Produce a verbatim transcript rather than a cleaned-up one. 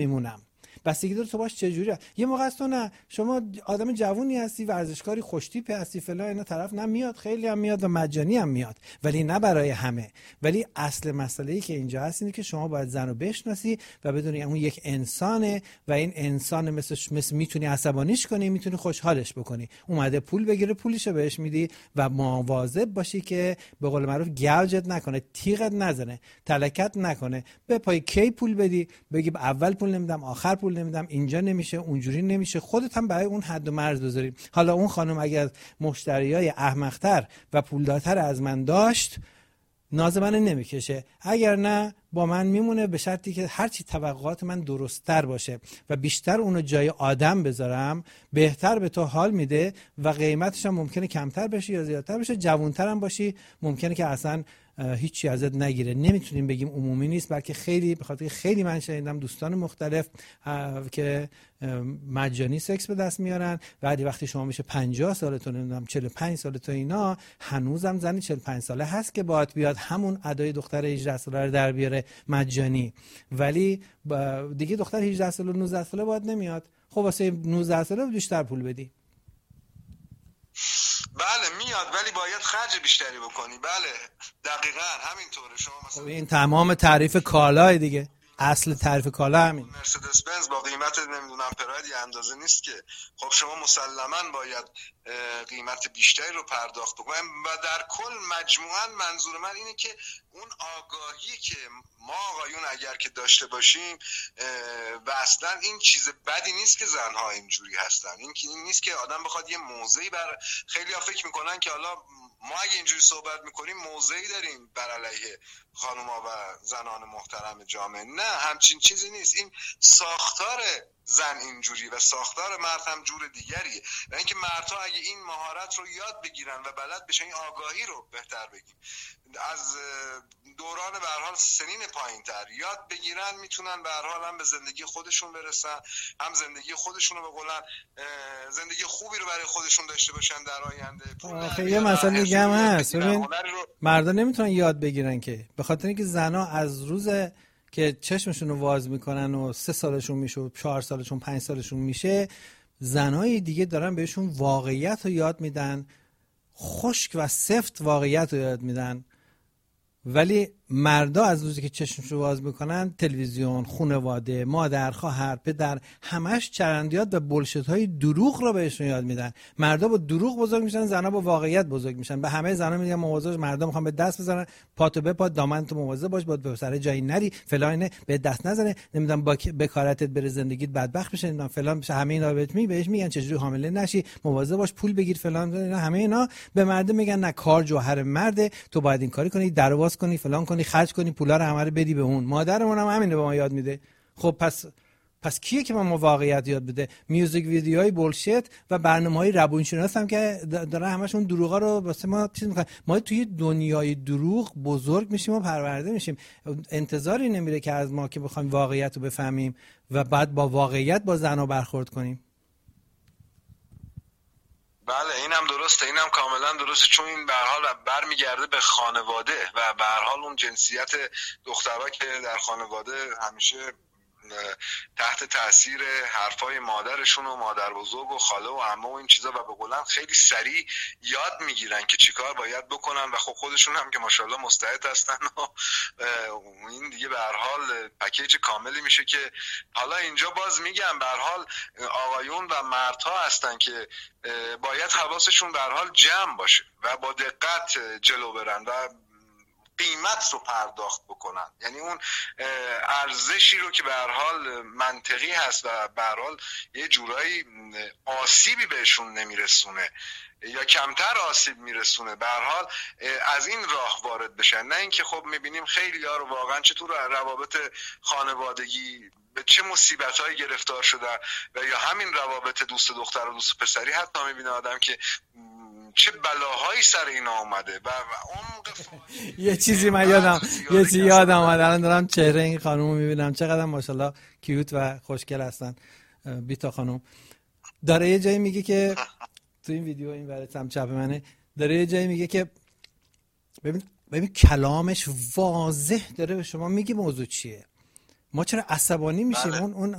میمونم. بستگی داره تو باش چجوری. یه موقع است تو نه شما آدم جوونی هستی، ورزشکاری، خوشتیپ هستی، فلان، اینا طرف نمیاد، خیلی هم میاد و مجانی هم میاد، ولی نه برای همه. ولی اصل مسئله ای که اینجا هست اینه که شما باید زن رو بشناسی و بدونی اون یک انسانه و این انسان مثل مثل میتونی عصبانیش کنی، میتونی خوشحالش بکنی. اومده پول بگیره، پولشو بهش میدی و مواظب باشی که به قول معروف گوجت نکنه، تیغت نزنه، تلکت نکنه. به پای کی پول بدی، بگی اول پول نمیدم، آخر پول نمیدم، اینجا نمیشه، اونجوری نمیشه. خودت هم برای اون حد و مرز بذاری. حالا اون خانم اگر مشتریای احمق‌تر و پولدارتر از من داشت، ناز من نمیکشه. اگر نه با من میمونه، به شرطی که هرچی توقعات من درست‌تر باشه و بیشتر اونو جای آدم بذارم، بهتر به تو حال میده و قیمتش هم ممکنه کمتر بشه یا زیادتر بشه. جوان‌تر هم باشی، ممکنه که اصلا هیچی ازت نگیره. نمیتونیم بگیم عمومی نیست، بلکه خیلی، به خاطر خیلی من شنیدم دوستان مختلف که مجانی سکس به دست میارن، بعدی وقتی شما میشه پنجاه سالتون، نمیدونم چهل و پنج سالتون، اینا هنوزم زنی چهل و پنج ساله هست که باید بیاد همون ادای دختر هجده ساله رو در بیاره مجانی، ولی دیگه دختر هجده ساله و نوزده ساله باید نمیاد. خب واسه نوزده ساله بیشتر پول بدی. بله میاد، ولی باید خرج بیشتری بکنی. بله دقیقاً همینطوره. شما مثلا این تمام تعریف کالای دیگه، اصل تعریف کالا همین. مرسدس بنز با قیمت نمیدونم پراید یه اندازه نیست که. خب شما مسلماً باید قیمت بیشتری رو پرداخت بکنید و در کل مجموعاً منظور من اینه که اون آگاهی که ما آقایون اگر که داشته باشیم و اصلا این چیز بدی نیست که زنها اینجوری هستن، این که این نیست که آدم بخواد یه موضعی بر خیلی ها فکر میکنن که حالا ما اگه اینجوری صحبت میکنیم موضعی داریم بر علیه خانوما و زنان محترم جامعه. نه، همچین چیزی نیست. این ساختار زن اینجوری و ساختار مرد هم جور دیگریه و اینکه مردها اگه این مهارت رو یاد بگیرن و بلد بشن، این آگاهی رو بهتر بگیم، از دوران به هر حال سنین پایین‌تر یاد بگیرن، میتونن به هر حال هم به زندگی خودشون برسن، هم زندگی خودشون رو به قولن زندگی خوبی رو برای خودشون داشته باشن در آینده. آخه یه مسئله دیگه هم هست، ببین مردا نمیتونن یاد بگیرن که، به خاطر اینکه زنا از روز که چشمشون رو واز میکنن و سه سالشون میشه و چهار سالشون پنج سالشون میشه، زنای دیگه دارن بهشون واقعیت رو یاد میدن، خشک و سفت واقعیت رو یاد میدن. ولی مردا از روزی که چشمشون واز میکنن، تلویزیون، خانواده، مادر، خواهر، پدر، همش چرندیات و بولشت های دروغ رو بهشون یاد میدن. مردا با دروغ بزرگ میشن، زنا با واقعیت بزرگ میشن. به همه زنا میگن مواظب، مردا میخوان به دست بزنن، پاتو به پات، دامنتو مواظب باش، با به سر جایی نری، فلان، به دست نزنه، نمیدونم با بکارتت بره زندگیت بدبخت بشه، نمیدونم فلان بشه. همه اینا بهت می بهش میگن چجوری حامله نشی، مواظب باش، پول بگیر، فلان. اینا همه اینا به مرد میگن نه، کار جوهر مرده، تو باید این کاری کنی، درواز کنی، فلان کنی، خرج کنی، پولا رو همه رو بدی به اون. مادرمون هم همینه به ما یاد میده. خب پس پس کیه که ما واقعیت یاد بده؟ میوزیک ویدیوهای بولشت و برنامه‌های روانشناس هم که داره همشون دروغا رو واسه ما چیز می‌کنه. ما توی دنیای دروغ بزرگ میشیم و پرورده میشیم. انتظاری نمیره که از ما که بخوایم واقعیت رو بفهمیم و بعد با واقعیت با زنا برخورد کنیم. بله اینم درسته، اینم کاملا درسته، چون این به هر حال برمیگرده به خانواده و به هر حال اون جنسیت دخترها که در خانواده همیشه تحت تاثیر حرفای مادرشون و مادر بزرگ و خاله و عمه و این چیزا و به قولن خیلی سریع یاد میگیرن که چیکار باید بکنن و خب خودشون هم که ماشاءالله مستعد هستن و این دیگه به هر حال پکیج کاملی میشه که حالا اینجا باز میگم به هر حال آقایون و مردها هستن که باید حواسشون به هر حال جمع باشه و با دقت جلو برن و قیمت رو پرداخت بکنن، یعنی اون ارزشی رو که به هر حال منطقی هست و به هر حال یه جورایی آسیبی بهشون نمیرسونه یا کمتر آسیب میرسونه، به هر حال از این راه وارد بشن. نه اینکه خب میبینیم خیلی ها رو واقعا چطور روابط خانوادگی به چه مصیبت‌هایی گرفتار شده و یا همین روابط دوست دختر و دوست پسری، حتی میبینه آدم که چه بلاهایی سر اینا اومده و عمق یه چیزی من یادم یه چیزی یادم اومد، الان دارم چهره این خانومو میبینم چقدر ماشاءالله کیوت و خوشگل هستن. بیتا خانوم داره یه جایی میگه که تو این ویدیو این ور سمت چپ منه، داره یه جایی میگه که ببین ببین کلامش واضح داره به شما میگه موضوع چیه. ما چرا عصبانی میشیم؟ بله. اون اون